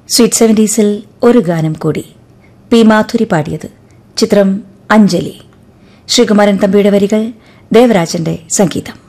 Sweet സെവന്റീസിൽ ഒരു ഗാനം കൂടി. പി മാധുരി പാടിയത്. ചിത്രം അഞ്ജലി. ശ്രീകുമാരൻ തമ്പിയുടെ വരികൾ, ദേവരാജന്റെ സംഗീതം.